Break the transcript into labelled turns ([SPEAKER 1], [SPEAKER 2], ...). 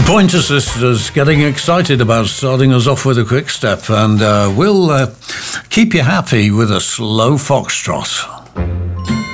[SPEAKER 1] Pointer Sisters getting excited about starting us off with a quick step, and we'll keep you happy with a slow foxtrot.